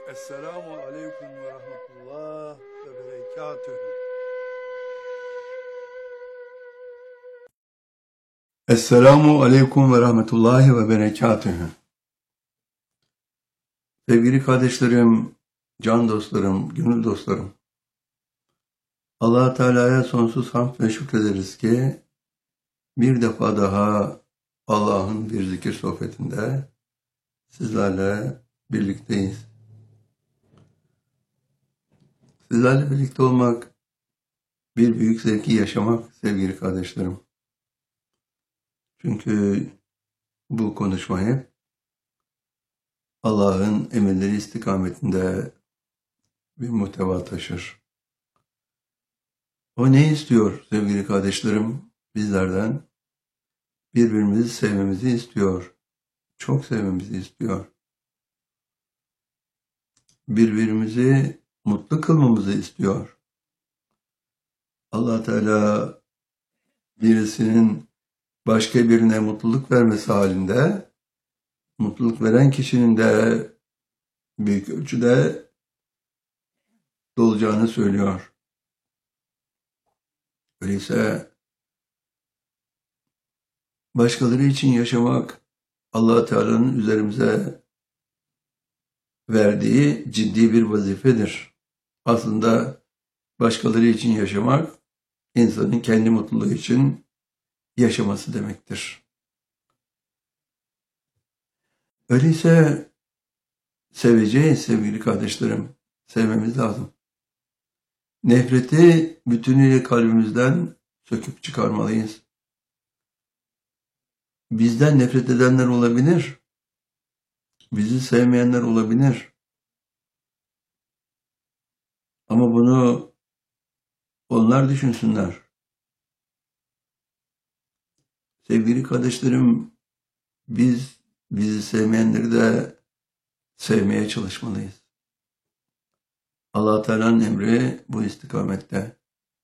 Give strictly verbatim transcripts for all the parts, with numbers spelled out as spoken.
Esselamu Aleyküm ve Rahmetullah ve Berekatühü. Esselamu Aleyküm ve Rahmetullahi ve Berekatühü. Sevgili kardeşlerim, can dostlarım, gönül dostlarım. Allah-u Teala'ya sonsuz hamd ve şükrederiz ki bir defa daha Allah'ın bir zikir sohbetinde sizlerle birlikteyiz. Sizlerle birlikte olmak, bir büyük zevki yaşamak sevgili kardeşlerim. Çünkü bu konuşma hep Allah'ın emirleri istikametinde bir muhteva taşır. O ne istiyor sevgili kardeşlerim? Bizlerden birbirimizi sevmemizi istiyor. Çok sevmemizi istiyor. Birbirimizi mutlu kılmamızı istiyor. Allah Teala birisinin başka birine mutluluk vermesi halinde mutluluk veren kişinin de büyük ölçüde dolacağını söylüyor. Öyleyse başkaları için yaşamak Allah Teala'nın üzerimize verdiği ciddi bir vazifedir. Aslında başkaları için yaşamak insanın kendi mutluluğu için yaşaması demektir. Öyleyse seveceğiz sevgili kardeşlerim. Sevmemiz lazım. Nefreti bütünüyle kalbimizden söküp çıkarmalıyız. Bizden nefret edenler olabilir. Bizi sevmeyenler olabilir. Ama bunu onlar düşünsünler. Sevgili kardeşlerim, biz bizi sevmeyenleri de sevmeye çalışmalıyız. Allah Teala'nın emri bu istikamette.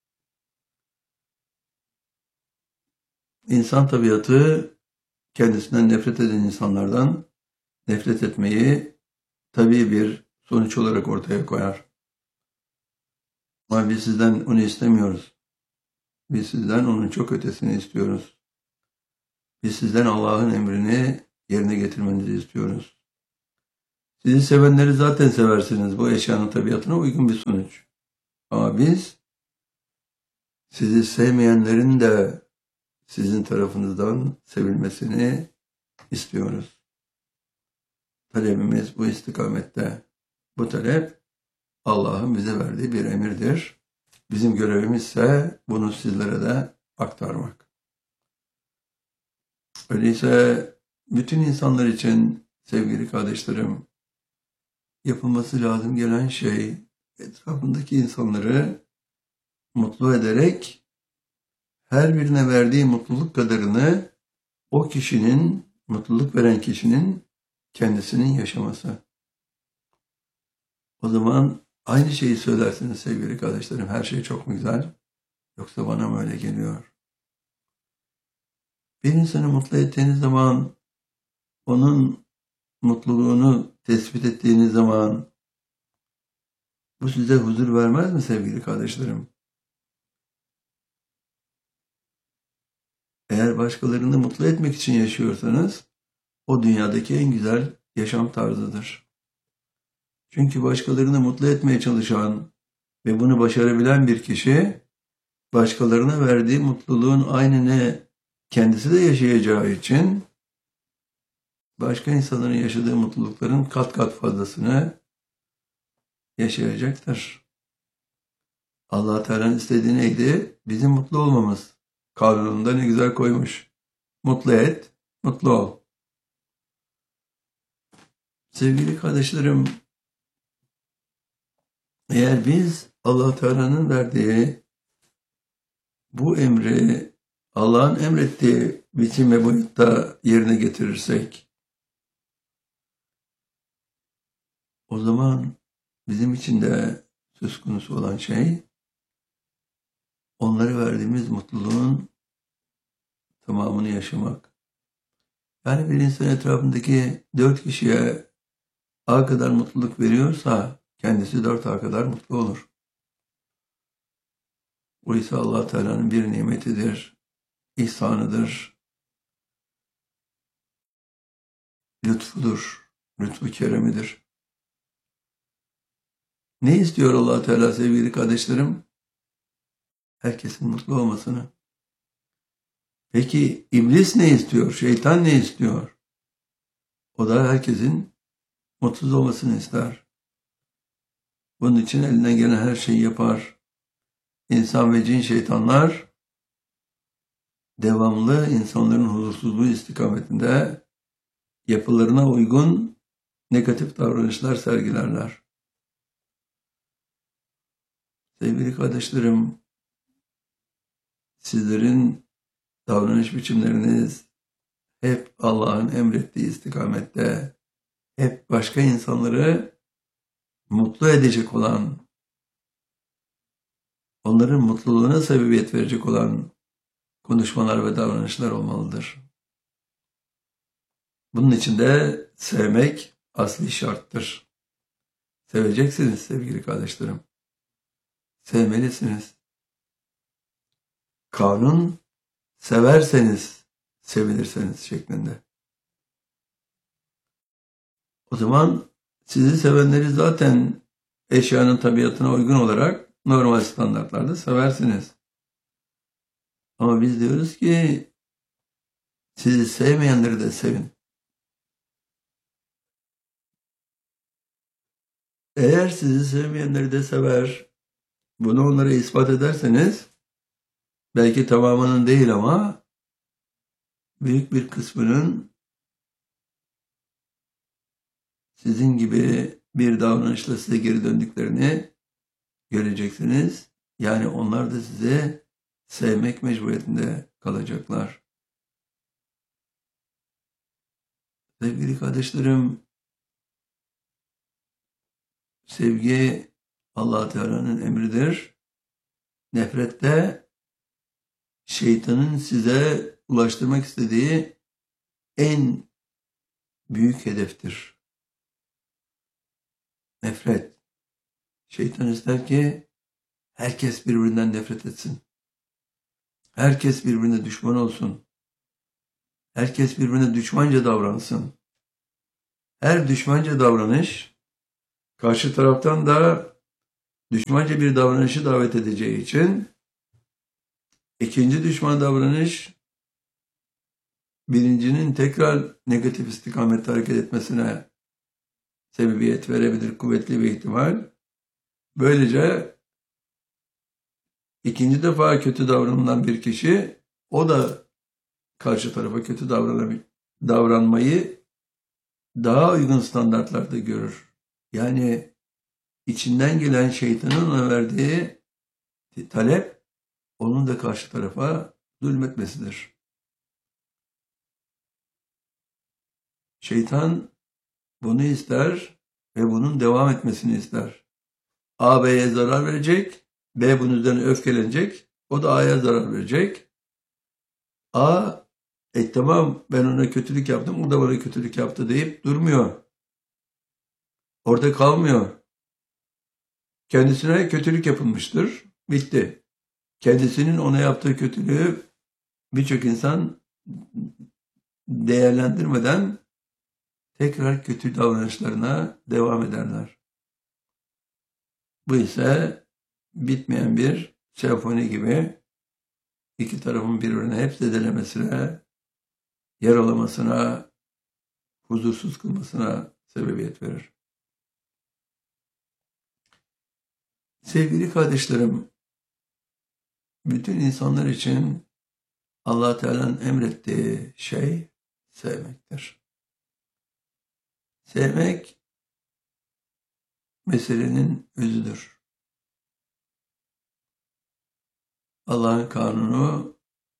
İnsan tabiatı kendisinden nefret eden insanlardan nefret etmeyi tabii bir sonuç olarak ortaya koyar. Ama biz sizden onu istemiyoruz. Biz sizden onun çok ötesini istiyoruz. Biz sizden Allah'ın emrini yerine getirmenizi istiyoruz. Sizi sevenleri zaten seversiniz. Bu eşyanın tabiatına uygun bir sonuç. Ama biz sizi sevmeyenlerin de sizin tarafınızdan sevilmesini istiyoruz. Talebimiz bu istikamette. Bu talep Allah'ın bize verdiği bir emirdir. Bizim görevimiz ise bunu sizlere de aktarmak. Öyleyse bütün insanlar için sevgili kardeşlerim, yapılması lazım gelen şey etrafındaki insanları mutlu ederek her birine verdiği mutluluk kadarını o kişinin, mutluluk veren kişinin kendisinin yaşaması. O zaman aynı şeyi söylersiniz sevgili kardeşlerim. Her şey çok mu güzel? Yoksa bana mı öyle geliyor? Bir insanı mutlu ettiğiniz zaman, onun mutluluğunu tespit ettiğiniz zaman bu size huzur vermez mi sevgili kardeşlerim? Eğer başkalarını mutlu etmek için yaşıyorsanız o dünyadaki en güzel yaşam tarzıdır. Çünkü başkalarını mutlu etmeye çalışan ve bunu başarabilen bir kişi başkalarına verdiği mutluluğun aynını kendisi de yaşayacağı için başka insanların yaşadığı mutlulukların kat kat fazlasını yaşayacaktır. Allah Teala'nın istediği neydi? Bizim mutlu olmamız. Kanununda ne güzel koymuş. Mutlu et, mutlu ol. Sevgili kardeşlerim, eğer biz Allah Teala'nın verdiği bu emri Allah'ın emrettiği biçim ve boyutta yerine getirirsek, o zaman bizim için de söz konusu olan şey, onlara verdiğimiz mutluluğun tamamını yaşamak. Yani bir insan etrafındaki dört kişiye A kadar mutluluk veriyorsa kendisi dört A kadar mutlu olur. Bu ise Allah Teala'nın bir nimetidir, ihsanıdır, lütfudur, lütfu keremidir. Ne istiyor Allah Teala sevgili kardeşlerim? Herkesin mutlu olmasını. Peki iblis ne istiyor? Şeytan ne istiyor? O da herkesin mutsuz olmasını ister. Bunun için elinden gelen her şeyi yapar. İnsan ve cin şeytanlar devamlı insanların huzursuzluğu istikametinde yapılarına uygun negatif davranışlar sergilerler. Sevgili kardeşlerim, sizlerin davranış biçimleriniz hep Allah'ın emrettiği istikamette, hep başka insanları mutlu edecek olan, onların mutluluğuna sebebiyet verecek olan konuşmalar ve davranışlar olmalıdır. Bunun için de sevmek asli şarttır. Seveceksiniz sevgili kardeşlerim. Sevmelisiniz. Kanun, severseniz, sevilirseniz şeklinde. O zaman sizi sevenleri zaten eşyanın tabiatına uygun olarak normal standartlarda seversiniz. Ama biz diyoruz ki sizi sevmeyenleri de sevin. Eğer sizi sevmeyenleri de sever, bunu onlara ispat ederseniz, belki tamamının değil ama büyük bir kısmının sizin gibi bir davranışla size geri döndüklerini göreceksiniz. Yani onlar da size sevmek mecburiyetinde kalacaklar. Sevgili kardeşlerim, sevgi Allah Teala'nın emridir. Nefret de şeytanın size ulaştırmak istediği en büyük hedeftir. Nefret. Şeytan ister ki herkes birbirinden nefret etsin. Herkes birbirine düşman olsun. Herkes birbirine düşmanca davransın. Her düşmanca davranış karşı taraftan da düşmanca bir davranışı davet edeceği için ikinci düşman davranış birincinin tekrar negatif istikamette hareket etmesine sebebiyet verebilir, kuvvetli bir ihtimal. Böylece ikinci defa kötü davranılan bir kişi, o da karşı tarafa kötü davranmayı daha uygun standartlarda görür. Yani içinden gelen şeytanın ona verdiği talep, onun da karşı tarafa zulmetmesidir. Şeytan bunu ister ve bunun devam etmesini ister. A, B'ye zarar verecek, B bunun üzerine öfkelenecek, o da A'ya zarar verecek. A, e tamam ben ona kötülük yaptım, o da bana kötülük yaptı deyip durmuyor. Orada kalmıyor. Kendisine kötülük yapılmıştır, bitti. Kendisinin ona yaptığı kötülüğü birçok insan değerlendirmeden tekrar kötü davranışlarına devam ederler. Bu ise bitmeyen bir senfoni gibi iki tarafın birbirine hep zedelemesine, yaralamasına, huzursuz kılmasına sebebiyet verir. Sevgili kardeşlerim, bütün insanlar için Allah Teala'nın emrettiği şey sevmektir. Sevmek meselenin özüdür. Allah'ın kanunu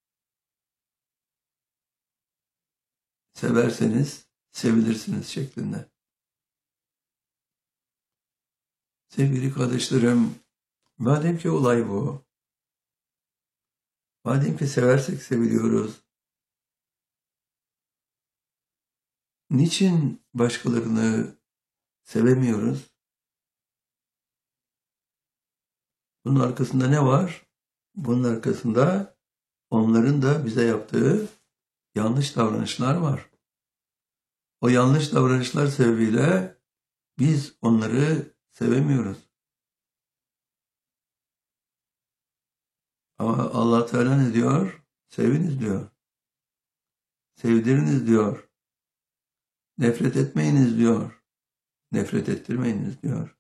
severseniz sevilirsiniz şeklinde. Sevgili kardeşlerim, madem ki olay bu, madem ki seversek seviliyoruz, niçin başkalarını sevemiyoruz. Bunun arkasında ne var? Bunun arkasında onların da bize yaptığı yanlış davranışlar var. O yanlış davranışlar sebebiyle biz onları sevemiyoruz. Ama Allah Teala ne diyor? Seviniz diyor. Sevdiriniz diyor. Nefret etmeyiniz diyor. Nefret ettirmeyiniz diyor.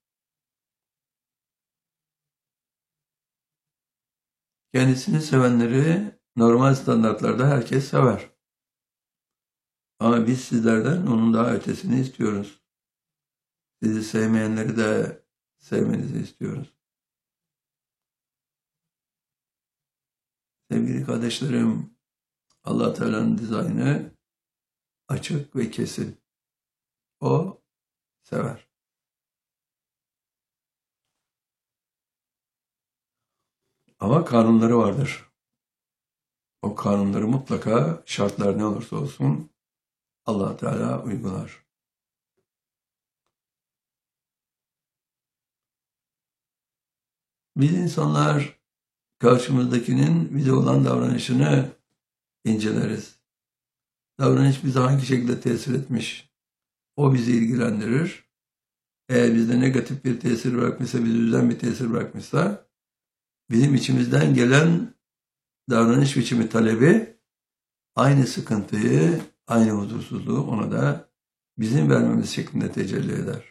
Kendisini sevenleri normal standartlarda herkes sever. Ama biz sizlerden onun daha ötesini istiyoruz. Sizi sevmeyenleri de sevmenizi istiyoruz. Sevgili kardeşlerim, Allah Teala'nın dizaynı açık ve kesin. O sever. Ama kanunları vardır. O kanunları mutlaka şartlar ne olursa olsun Allah Teala uygular. Biz insanlar karşımızdakinin bize olan davranışını inceleriz. Davranış bize hangi şekilde tesir etmiş? O bizi ilgilendirir. Eğer bizde negatif bir tesir bırakmışsa, bizi üzen bir tesir bırakmışsa, bizim içimizden gelen davranış biçimi talebi aynı sıkıntıyı, aynı huzursuzluğu ona da bizim vermemiz şeklinde tecelli eder.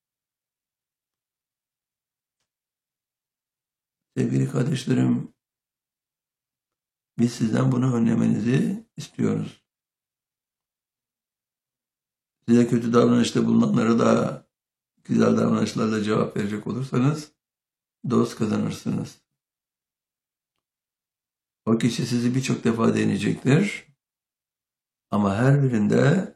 Sevgili kardeşlerim, biz sizden bunu önlemenizi istiyoruz. Size kötü davranışta bulunanlara da güzel davranışlarla cevap verecek olursanız dost kazanırsınız. O kişi sizi birçok defa deneyecektir. Ama her birinde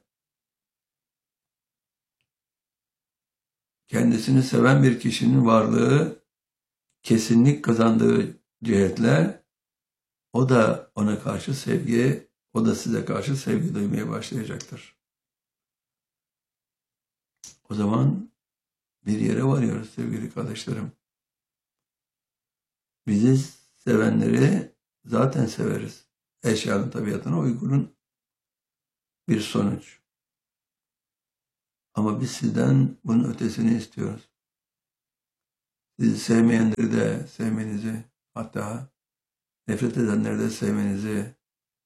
kendisini seven bir kişinin varlığı kesinlik kazandığı cihetle o da ona karşı sevgi, o da size karşı sevgi duymaya başlayacaktır. O zaman bir yere varıyoruz sevgili kardeşlerim. Bizi sevenleri zaten severiz. Eşyanın tabiatına uygun bir sonuç. Ama biz sizden bunun ötesini istiyoruz. Sizi sevmeyenleri de sevmenizi, hatta nefret edenleri de sevmenizi.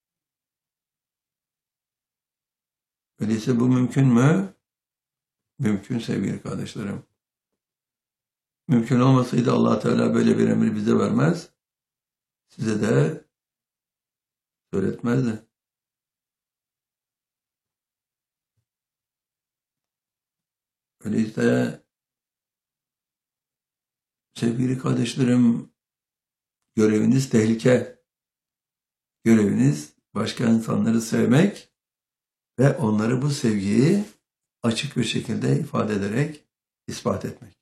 Öyleyse bu mümkün mü? Mümkün sevgili kardeşlerim. Mümkün olmasaydı Allah Teala böyle bir emri bize vermez. Size de söyletmezdi. Öyleyse sevgili kardeşlerim, göreviniz tehlike. Göreviniz başka insanları sevmek ve onları bu sevgiyi açık bir şekilde ifade ederek ispat etmek.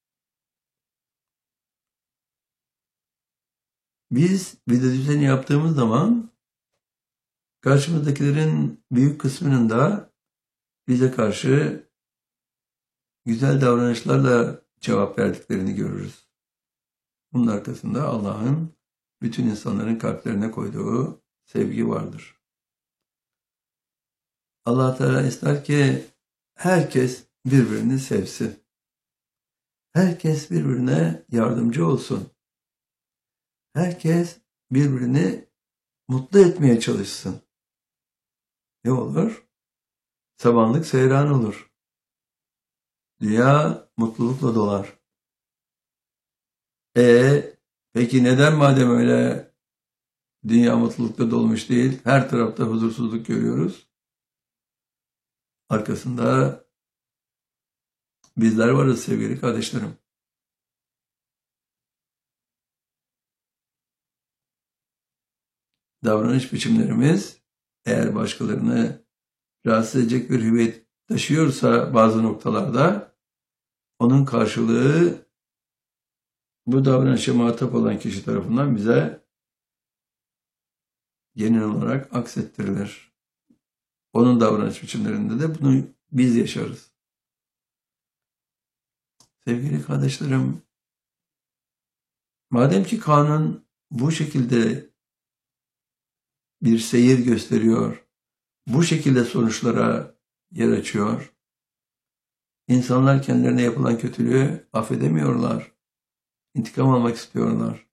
Biz video düzeni yaptığımız zaman karşımızdakilerin büyük kısmının da bize karşı güzel davranışlarla cevap verdiklerini görürüz. Bunun arkasında Allah'ın bütün insanların kalplerine koyduğu sevgi vardır. Allah Teala ister ki herkes birbirini sevsin. Herkes birbirine yardımcı olsun. Herkes birbirini mutlu etmeye çalışsın. Ne olur? Samanlık seyran olur. Dünya mutlulukla dolar. E peki neden madem öyle dünya mutlulukla dolmuş değil, her tarafta huzursuzluk görüyoruz? Arkasında bizler varız sevgili kardeşlerim. Davranış biçimlerimiz eğer başkalarını rahatsız edecek bir hüviyet taşıyorsa bazı noktalarda onun karşılığı bu davranışa muhatap olan kişi tarafından bize genel olarak aksettirilir. Onun davranış biçimlerinde de bunu biz yaşarız. Sevgili kardeşlerim, madem ki kanun bu şekilde bir seyir gösteriyor, bu şekilde sonuçlara yer açıyor, insanlar kendilerine yapılan kötülüğü affedemiyorlar, intikam almak istiyorlar.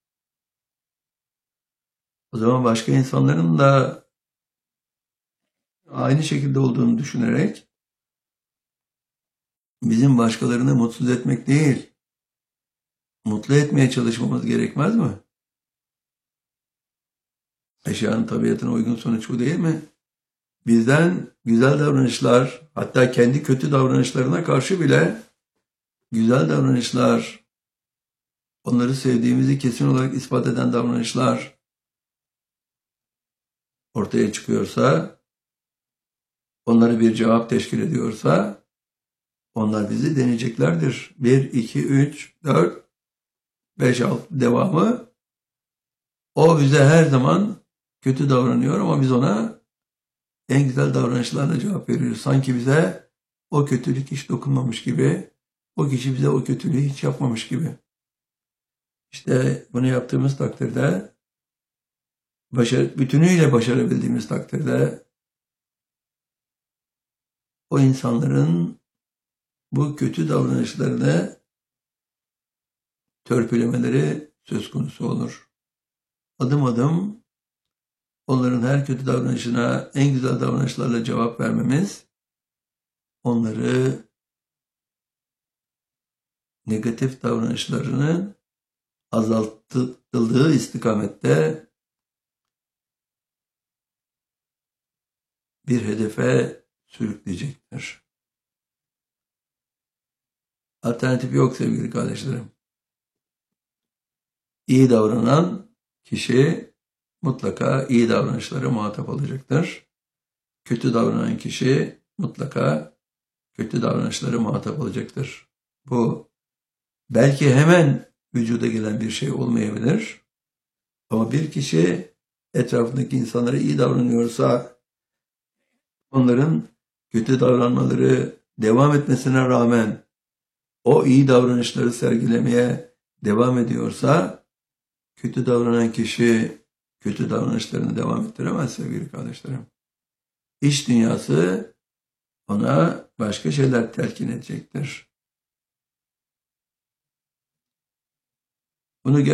O zaman başka insanların da aynı şekilde olduğunu düşünerek bizim başkalarını mutsuz etmek değil, mutlu etmeye çalışmamız gerekmez mi? Eşyanın tabiatına uygun sonuç bu değil mi? Bizden güzel davranışlar, hatta kendi kötü davranışlarına karşı bile güzel davranışlar, onları sevdiğimizi kesin olarak ispat eden davranışlar ortaya çıkıyorsa, onları bir cevap teşkil ediyorsa, onlar bizi deneyeceklerdir. bir, iki, üç, dört, beş, altı devamı. O bize her zaman kötü davranıyor ama biz ona en güzel davranışlarla cevap veriyoruz. Sanki bize o kötülük hiç dokunmamış gibi, o kişi bize o kötülüğü hiç yapmamış gibi. İşte bunu yaptığımız takdirde, başarı, bütünüyle başarabildiğimiz takdirde o insanların bu kötü davranışlarını törpülemeleri söz konusu olur. Adım adım onların her kötü davranışına en güzel davranışlarla cevap vermemiz, onları negatif davranışlarının azaltıldığı istikamette bir hedefe sürükleyecektir. Alternatif yok sevgili kardeşlerim. İyi davranan kişi mutlaka iyi davranışlara muhatap olacaktır. Kötü davranan kişi mutlaka kötü davranışlara muhatap olacaktır. Bu belki hemen vücuda gelen bir şey olmayabilir. Ama bir kişi etrafındaki insanlara iyi davranıyorsa, onların kötü davranmaları devam etmesine rağmen o iyi davranışları sergilemeye devam ediyorsa, kötü davranan kişi kötü davranışlarını devam ettiremez sevgili kardeşlerim. İç dünyası ona başka şeyler telkin edecektir. Bunu